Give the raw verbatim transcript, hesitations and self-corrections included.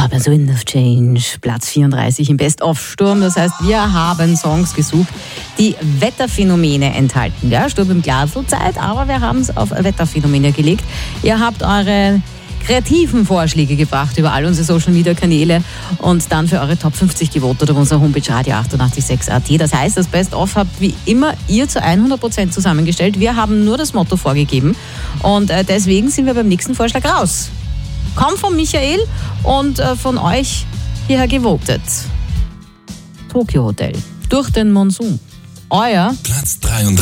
Purpose Wind of Change, Platz vierunddreißig im Best-of-Sturm. Das heißt, wir haben Songs gesucht, die Wetterphänomene enthalten. Ja, Sturm im Glasl Zeit, aber wir haben es auf Wetterphänomene gelegt. Ihr habt eure kreativen Vorschläge gebracht über all unsere Social-Media-Kanäle und dann für eure Top fünfzig gewotet auf unserer Homepage radio achtundachtzig Komma sechs Punkt at. Das heißt, das Best-of habt wie immer ihr zu hundert Prozent zusammengestellt. Wir haben nur das Motto vorgegeben und äh, deswegen sind wir beim nächsten Vorschlag raus. Kommt von Michael und äh, von euch hierher gewotet. Tokyo Hotel. Durch den Monsun. Euer Platz dreiunddreißig.